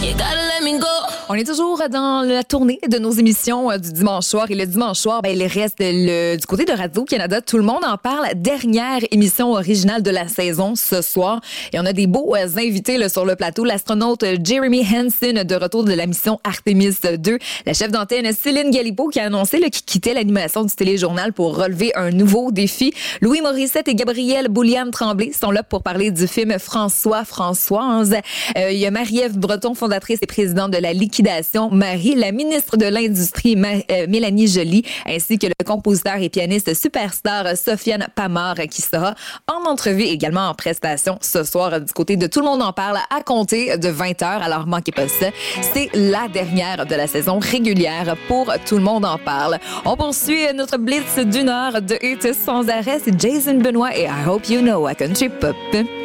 You gotta let me go. On est toujours dans la tournée de nos émissions du dimanche soir. Et le dimanche soir, il reste du côté de Radio-Canada. Tout le monde en parle. Dernière émission originale de la saison ce soir. Et on a des beaux invités là, sur le plateau. L'astronaute Jeremy Hansen de retour de la mission Artemis 2. La chef d'antenne Céline Galipeau qui a annoncé qu'il quittait l'animation du téléjournal pour relever un nouveau défi. Louis Morissette et Gabrielle Bouliane-Tremblay sont là pour parler du film Françoise. Il y a Marie-Ève Breton, fondatrice et présidente de la Liquidation Marie, la ministre de l'Industrie Mélanie Joly, ainsi que le compositeur et pianiste superstar Sofiane Pamar qui sera en entrevue également en prestation ce soir du côté de Tout le monde en parle à compter de 20h. Alors manquez pas ça. C'est la dernière de la saison régulière pour Tout le monde en parle. On poursuit notre blitz d'une heure de hits sans arrêt. C'est Jason Benoît et I Hope You Know à Country Pop.